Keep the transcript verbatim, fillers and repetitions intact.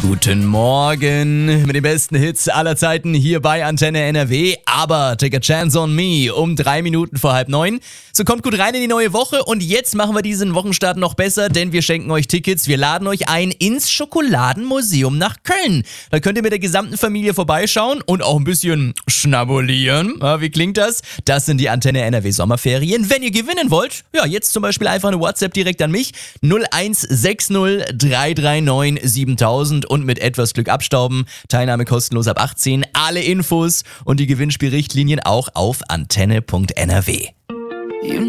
Guten Morgen mit den besten Hits aller Zeiten hier bei Antenne N R W, aber Take a Chance on Me um drei Minuten vor halb neun. So, kommt gut rein in die neue Woche und jetzt machen wir diesen Wochenstart noch besser, denn wir schenken euch Tickets, wir laden euch ein ins Schokoladenmuseum nach Köln. Da könnt ihr mit der gesamten Familie vorbeischauen und auch ein bisschen schnabulieren. Ja, wie klingt das? Das sind die Antenne N R W Sommerferien. Wenn ihr gewinnen wollt, ja, jetzt zum Beispiel einfach eine WhatsApp direkt an mich, null eins sechs null drei drei neun siebentausend und mit etwas Glück abstauben. Teilnahme kostenlos ab achtzehn. Alle Infos und die Gewinnspielrichtlinien auch auf antenne punkt n r w.